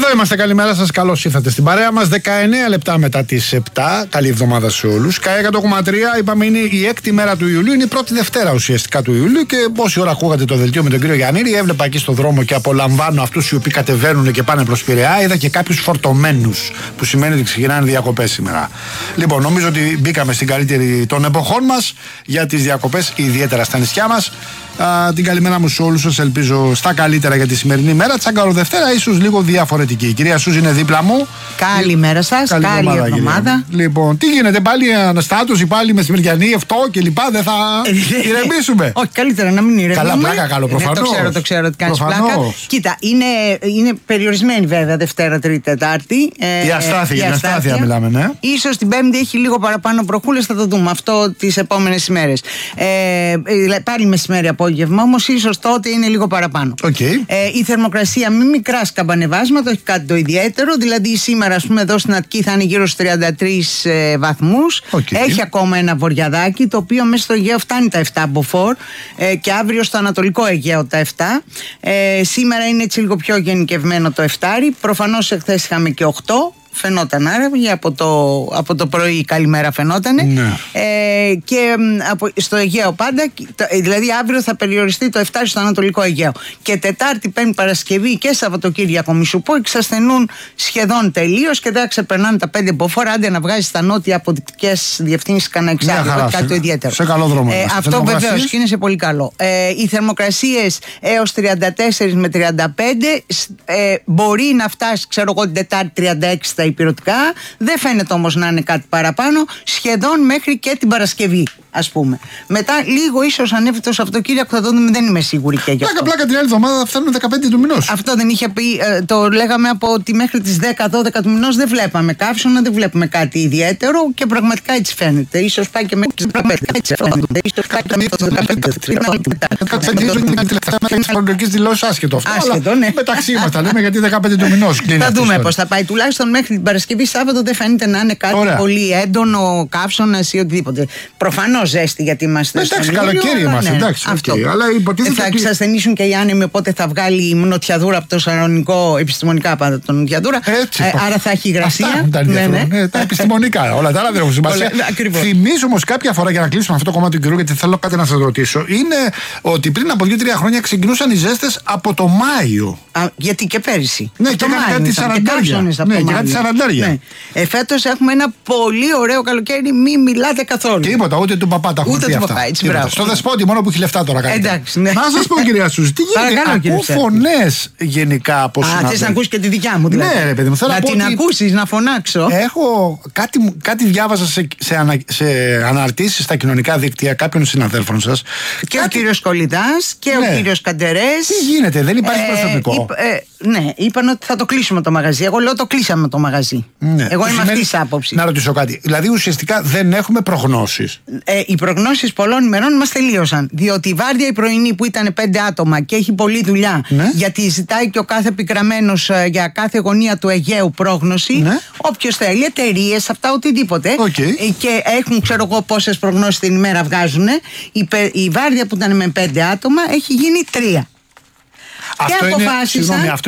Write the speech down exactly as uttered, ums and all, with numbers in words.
είμαστε, καλημέρα σας, καλώς ήρθατε στην παρέα μας. δεκαεννέα λεπτά μετά τις επτά. Καλή εβδομάδα σε όλους. ΚΑΕ εκατό κόμμα τρία, είπαμε, είναι η έκτη μέρα του Ιουλίου, είναι η πρώτη Δευτέρα ουσιαστικά του Ιουλίου. Και πόση ώρα ακούγατε το δελτίο με τον κύριο Γιαννήρη, έβλεπα εκεί στο δρόμο και απολαμβάνω αυτούς οι οποίοι κατεβαίνουν και πάνε προς Πειραιά. Είδα και κάποιους φορτωμένους, που σημαίνει ότι ξεκινάνε διακοπές σήμερα. Λοιπόν, νομίζω ότι μπήκαμε στην καλύτερη των εποχών μας για τις διακοπές, ιδιαίτερα στα νησιά μας. Α, την καλημέρα μου σε όλους σας, ελπίζω στα καλύτερα για τη σημερινή μέρα. Τσάγκαρο Δευτέρα, ίσως λίγο διαφορετική. Η κυρία Σούζη είναι δίπλα μου. Καλημέρα σας, καλή, καλή εβδομάδα. εβδομάδα. Λοιπόν, τι γίνεται, πάλι αναστάτωση, πάλι μεσημεριανή, αυτό και λοιπά, δεν θα ηρεμήσουμε? Όχι, καλύτερα να μην ηρεμήσουμε. Καλά, πλάκα καλό, προφανώς. Ναι, το ξέρω, το ξέρω ότι κάνεις πλάκα. Κοίτα, είναι, είναι περιορισμένη βέβαια Δευτέρα, Τρίτη, Τετάρτη. Ε, η αστάθεια, η αστάθεια, αστάθεια μιλάμε, ναι. Ίσως την Πέμπτη έχει λίγο παραπάνω προχούλες, θα το δούμε αυτό τις επόμενες ημέρες. Ε, πάλι μεσημέρι απόγευμα, όμως ίσως τότε είναι λίγο παραπάνω. Okay. Ε, η θερμοκρασία με μικρά σκαμπανεβάσματα, όχι κάτι το ιδιαίτερο. Δηλαδή σήμερα, ας πούμε, εδώ στην Αττική θα είναι γύρω στους τριάντα τρεις ε, βαθμούς. Okay. Έχει ακόμα ένα βορειαδάκι, το οποίο μέσα στο Αιγαίο φτάνει τα επτά μποφόρ ε, και αύριο στο Ανατολικό Αιγαίο τα επτά. Ε, σήμερα είναι έτσι λίγο πιο γενικευμένο το εφτάρι. Προφανώς εχθές είχαμε και οκτώ. Φαινόταν άραγε από το, από το πρωί η καλημέρα φαινότανε. Ναι. Ε, και από, στο Αιγαίο πάντα, δηλαδή αύριο θα περιοριστεί το εφτάρι στο Ανατολικό Αιγαίο. Και Τετάρτη, Πέμπτη, Παρασκευή και Σαββατοκύριακο, μη σου πω, εξασθενούν σχεδόν τελείως και δεν ξεπερνάνε τα πέντε μποφόρ. Άντε να βγάζει στα νότια αποδεικτικές διευθύνσεις κανένα εξάρτημα, κάτι το ιδιαίτερο. Σε καλό δρόμο. Ε, αυτό βεβαίως και είναι σε πολύ καλό. Ε, οι θερμοκρασίες έως τριάντα τέσσερα με τριάντα πέντε, ε, μπορεί να φτάσει, ξέρω εγώ, την Τετάρτη τριάντα έξι στα υπηρετικά. Δεν φαίνεται όμως να είναι κάτι παραπάνω, σχεδόν μέχρι και την Παρασκευή, ας πούμε. Μετά λίγο ίσως ανέβει το Σαββατοκύριακο, θα το δούμε, δεν είμαι σίγουρη και γι' αυτό. Πλάκα, πλάκα, την άλλη εβδομάδα φτάνουμε δεκαπέντε του μηνός. Αυτό δεν είχε πει, ε, το λέγαμε από ότι μέχρι τις δέκα δώδεκα του μηνός δεν βλέπαμε καύσωνα, δεν βλέπουμε κάτι ιδιαίτερο και πραγματικά έτσι φαίνεται. Ίσως πάει και μέχρι τις πραγματικά έτσι φαίνεται. Ίσως πάει και μέχρι τις δεκαπέντε. Άσχετο, ναι. Μεταξύ μας τα λέμε, γιατί δεκαπέντε του μηνός. Θα δούμε πώς θα πάει. Τουλάχιστον μέχρι την Παρασκευή, Σάββατο δεν φαίνεται να είναι κάτι Ωραία. πολύ έντονο, καύσωνας ή οτιδήποτε. Προφανώς ζέστη, γιατί είμαστε εντάξει, στον καλοκαίρι είμαστε, ναι, εντάξει, αυτό. Okay, αλλά υποτίθεται θα ότι... εξασθενήσουν και οι άνεμοι, οπότε θα βγάλει η νοτιαδούρα από το σαρωνικό, επιστημονικά πάντα τον νοτιαδούρα. Έτσι, ε, άρα θα έχει υγρασία. Αυτά τα, ναι, ναι. Ναι, τα επιστημονικά. Όλα τα άλλα δεν έχουν σημασία. Θυμίζω όμως κάποια φορά, για να κλείσουμε αυτό το κομμάτι του καιρού, γιατί θέλω κάτι να σας ρωτήσω, είναι ότι πριν από δύο τρία χρόνια ξεκινούσαν οι ζέστες από το Μάιο. Α, γιατί και πέρυσι. Ναι, και έκανε κάτι σαραντάρια. Ναι, και κάτι σαραντάρια. Ναι. Ε, φέτος έχουμε ένα πολύ ωραίο καλοκαίρι, μην μιλάτε καθόλου. Τίποτα, ούτε του παπά τα έχουμε πει αυτά. Παπά, έτσι, στο Δεσπότη, μόνο που έχει λεφτά τώρα κάνει. Εντάξει, ναι. Να σας πω, κυρία Σούζη, τι γίνεται? Ακούω φωνές γενικά από συναδέλφους. Α, θες να ακούσεις και τη δικιά μου, δηλαδή? Ναι, ρε παιδί μου, θέλω να, να την ότι... ακούσεις, να φωνάξω. Έχω κάτι, κάτι διάβαζα σε, σε, ανα, σε αναρτήσεις στα κοινωνικά δίκτυα κάποιων συναδέλφων σας. Και κάτι... ο κύριος Κολιδάς και ναι. ο κύριος Καντερές. Τι γίνεται, δεν υπάρχει ε, προσωπικό. Είπ, ε, ναι, είπαν ότι θα το κλείσουμε το μαγαζί. Εγώ λέω το κλείσαμε το μαγαζί. Ναι. Εγώ είμαι αυτή τη άποψη. Να ρωτήσω κάτι. Δηλαδή ουσιαστικά δεν έχουμε προγνώσεις. Ε, οι προγνώσεις πολλών ημερών μας τελείωσαν. Διότι η βάρδια η πρωινή που ήταν πέντε άτομα και έχει πολλή δουλειά, ναι. γιατί ζητάει και ο κάθε επικραμμένος ε, για κάθε γωνία του Αιγαίου πρόγνωση. Ναι. Όποιος θέλει, εταιρείες, αυτά οτιδήποτε. Okay. Ε, και έχουν, ξέρω εγώ, πόσες προγνώσεις την ημέρα βγάζουν. Η, η βάρδια που ήταν με πέντε άτομα έχει γίνει τρία. Αυτό και είναι, αποφάσισαν. συγγνώμη, αυτό